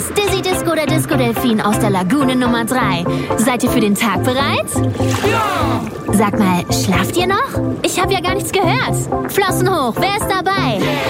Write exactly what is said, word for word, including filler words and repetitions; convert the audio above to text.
ist Dizzy Disco, der Disco-Delfin aus der Lagune Nummer drei. Seid ihr für den Tag bereit? Ja! Sag mal, schlaft ihr noch? Ich habe ja gar nichts gehört. Flossen hoch, wer ist dabei?